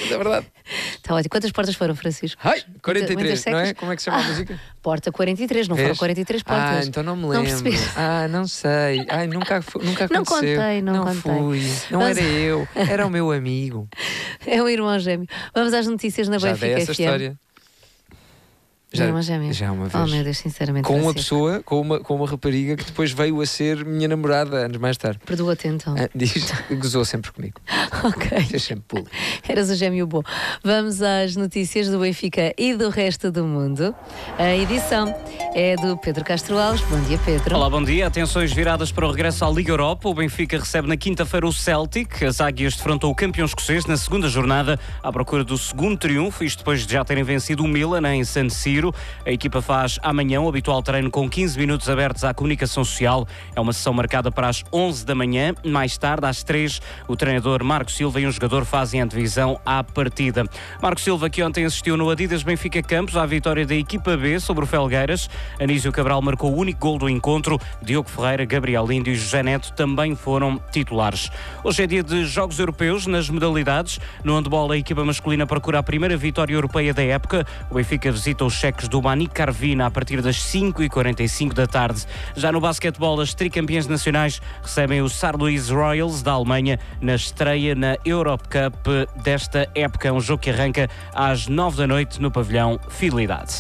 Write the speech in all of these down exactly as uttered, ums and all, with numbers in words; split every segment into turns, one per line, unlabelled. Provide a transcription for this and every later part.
Mas é verdade.
Está ótimo. Quantas portas foram, Francisco?
Ai, quarenta e três,
Muitas
não é?
secas?
Como é que se chama a
Ah,
música?
Porta quarenta e três, não
Vês?
foram quarenta e três portas.
Ah, então não me
Não
lembro.
percebi.
ah, não sei. Ai, nunca, fu- nunca
Não
aconteceu.
contei, não contei.
fui. Não
Vamos-
era eu, era o meu amigo.
É um irmão gêmeo. Vamos às notícias na
Já
Benfica
dei essa
F M.
história.
Já, irmã gêmea.
já uma vez.
Oh, meu Deus, sinceramente.
Com uma
Francisco.
pessoa, com uma, com uma rapariga que depois veio a ser minha namorada anos mais tarde.
Perdoa-te então.
Ah, diz, gozou sempre comigo.
Ok.
Fez sempre bullying.
Eras o gêmeo bom. Vamos às notícias do Benfica e do resto do mundo. A edição é do Pedro Castro Alves. Bom dia, Pedro.
Olá, bom dia. Atenções viradas para o regresso à Liga Europa. O Benfica recebe na quinta-feira o Celtic. As Águias defrontam o campeão escocês na segunda jornada à procura do segundo triunfo, isto depois de já terem vencido o Milan em San Siro. A equipa faz amanhã o habitual treino com quinze minutos abertos à comunicação social. É uma sessão marcada para as onze da manhã. Mais tarde, às três, o treinador Marco Silva e um jogador fazem a divisão à partida. Marco Silva, que ontem assistiu no Adidas Benfica Campos à vitória da equipa B sobre o Felgueiras. Anísio Cabral marcou o único gol do encontro. Diogo Ferreira, Gabriel Lindo e José Neto também foram titulares. Hoje é dia de Jogos Europeus nas modalidades. No handball, a equipa masculina procura a primeira vitória europeia da época. O Benfica visita os cheques do Bani Carvina a partir das cinco e quarenta e cinco da tarde. Já no basquetebol, as tricampeãs nacionais recebem o Saar Louis Royals da Alemanha na estreia na Europe Cup desta época. É um jogo que arranca às nove da noite no pavilhão Fidelidade.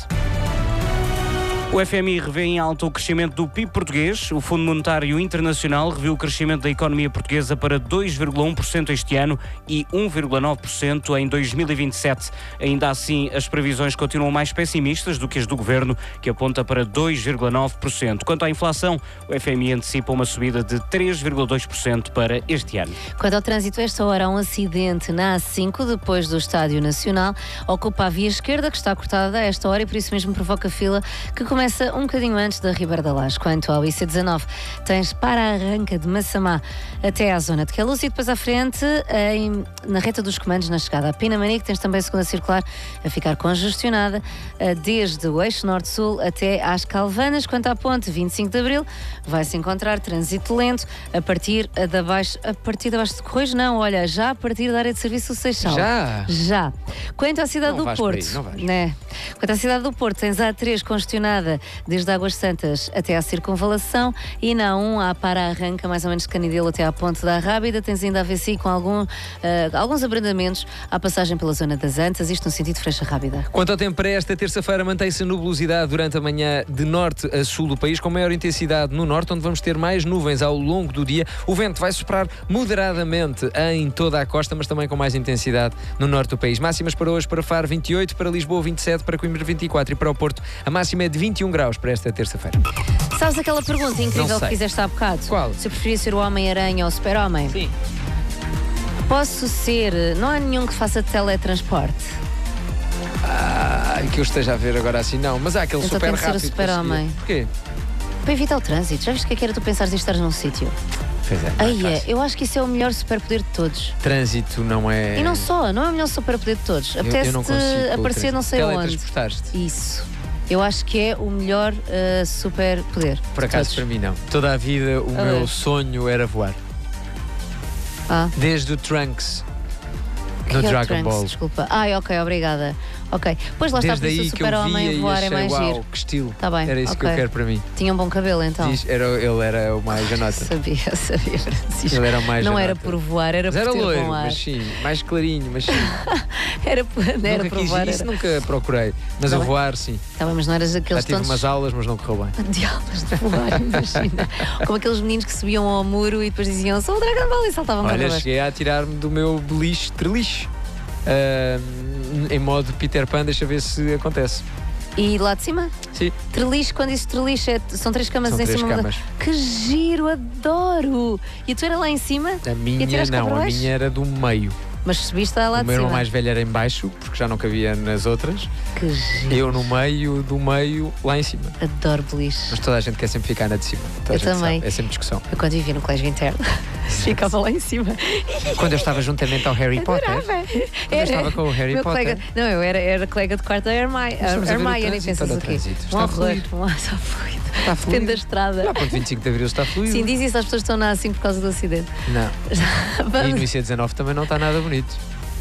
O F M I revê em alta o crescimento do P I B português. O Fundo Monetário Internacional reviu o crescimento da economia portuguesa para dois vírgula um por cento este ano e um vírgula nove por cento em dois mil e vinte e sete. Ainda assim, as previsões continuam mais pessimistas do que as do Governo, que aponta para dois vírgula nove por cento. Quanto à inflação, o F M I antecipa uma subida de três vírgula dois por cento para este ano.
Quanto ao trânsito, esta hora há um acidente na A cinco, depois do Estádio Nacional. Ocupa a via esquerda, que está cortada a esta hora e por isso mesmo provoca fila, que começa um bocadinho antes da Ribeira da Laje. Quanto ao I C dezanove, tens para-arranca de Massamá até à zona de Queluz e depois à frente, em, na reta dos comandos, na chegada a Pinamanique, tens também a segunda circular a ficar congestionada, desde o eixo norte-sul até às Calvanas. Quanto à ponte vinte e cinco de Abril, vai-se encontrar trânsito lento a partir da baixo, a partir da baixo de Correios, não, olha, já a partir da área de serviço do Seixal.
Já?
Já. Quanto à cidade
Não
do
vais por aí,
Porto,
não vais.
né? Quanto à cidade do Porto, tens a A três congestionada desde Águas Santas até à Circunvalação e na A um há para-arranca mais ou menos de Canidelo até à Ponte da Rábida. Tens ainda a V C I com algum, uh, alguns abrandamentos à passagem pela zona das Antas, isto no sentido Freixa Rábida.
Quanto ao tempo para esta terça-feira, mantém-se a nubosidade durante a manhã de norte a sul do país, com maior intensidade no norte, onde vamos ter mais nuvens ao longo do dia. O vento vai soprar moderadamente em toda a costa, mas também com mais intensidade no norte do país. Máximas para hoje: para Faro vinte e oito, para Lisboa vinte e sete, para Coimbra vinte e quatro e para o Porto a máxima é de vinte e um graus para esta terça-feira.
Sabes aquela pergunta incrível
Não sei.
que fizeste há bocado?
Qual?
Se eu preferia ser o Homem-Aranha ou o Super-Homem?
Sim.
Posso ser... Não há nenhum que faça teletransporte?
Ah, que eu esteja a ver agora assim, não. Mas há aquele
Então
super
tem que ser o
rápido.
Super-Homem.
Porquê?
Para evitar o trânsito. Já viste o que é que era tu pensares em estar num sítio?
Pois é,
Aí
não é
é,
fácil.
eu acho que isso é o melhor superpoder de todos.
Trânsito não é...
E não só, não é o melhor superpoder de todos.
Eu- eu não
Apetece-te
consigo com o
aparecer não sei
trânsito.
onde.
Teletransportaste-te.
Isso. Eu acho que é o melhor uh, superpoder.
Por
de
acaso,
todos.
para mim não. Toda a vida o
A
meu
ver.
sonho era voar.
Ah,
Desde o Trunks
que
no
é o
Dragon
Trunks,
Ball.
Desculpa. Ai, ok, obrigada. Ok. Pois lá está,
Desde
por isso
aí
o
que eu via
super-homem
e
voar
achei,
é mais
uau,
giro.
que estilo.
Tá bem,
Era isso que
ok.
eu quero para mim.
Tinha um bom cabelo então.
Diz, era, ele era o mais janota.
Sabia, sabia, Francisco.
Ele era o mais
Não era
janota.
por voar, era
Mas
por
era
ter
loiro,
bom ar.
mas sim, mais clarinho, mas sim.
Era, por- não era
nunca
por
quis
voar.
isso,
Era...
nunca procurei. Mas
Tá
a
bem.
voar, sim.
Tá bem, mas não eras
Já
aqueles
tive
tontos
umas aulas, mas não correu bem.
de aulas de voar, imagina. Como aqueles meninos que subiam ao muro e depois diziam sou o Dragon Ball e saltavam para
Olha,
baixo.
cheguei a tirar-me do meu beliche, treliche. ah, em modo Peter Pan, deixa ver se acontece.
E lá de cima?
Sim.
Treliche, quando diz treliche, é- são três camas
São
em
três
cima. da-
camas.
Que giro, adoro! E tu era lá em cima?
A
E
minha
atiraste cá
não,
para
a
baixo?
minha era do meio.
Mas subiste lá
o
de
meu irmão
cima.
mais velho era em baixo, porque já não cabia nas outras.
Que giro.
Eu no meio, do meio, lá em cima.
Adoro beliche.
Mas toda a gente quer sempre ficar na de cima. Toda a
Eu
gente
também.
sabe. É sempre discussão.
Eu quando vivia no colégio interno, ficava lá em cima.
Quando eu estava juntamente ao Harry Potter.
Adorava.
eu estava com o Harry
meu
Potter.
Colega, não, eu era, era colega de quarto da Hermione.
Estamos a ver o
Hermione,
trânsito,
pensas
olha o
o quê?
trânsito.
Um
Está
horror.
fluido.
Um está fluido.
Está
Depende
fluido.
da estrada.
Lá, ponto vinte e cinco de Abril está fluido.
Sim, diz isso às pessoas que estão na A cinco por causa do acidente.
Não. E
Vamos-
no I C dezanove também não está nada bonito.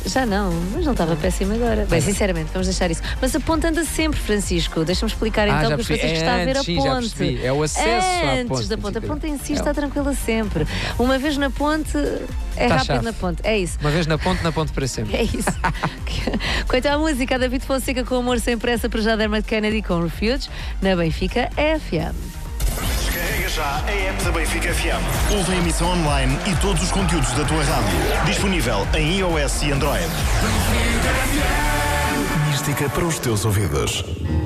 Já não, mas não estava péssimo agora. Bem, sinceramente, vamos deixar isso. Mas a ponte anda sempre, Francisco. Deixa-me explicar então
Ah, já
que as
percebi.
pessoas que
É
está a ver a
antes, sim, já
ponte.
percebi. É o acesso à
Antes
ponte,
da ponte. A ponte em si
É.
está tranquila sempre. Uma vez na ponte, é
Tá
rápido
chave.
na ponte. É isso.
Uma vez na ponte, na ponte para sempre.
É isso. Quanto à música, a David Fonseca com Amor Sem Pressa, para já Dermot Kennedy com Refuge, na Benfica F M.
Descarrega já a app da Benfica F M. Ouve a emissão online e todos os conteúdos da tua rádio. Disponível em iOS e Android. Mística para os teus ouvidos.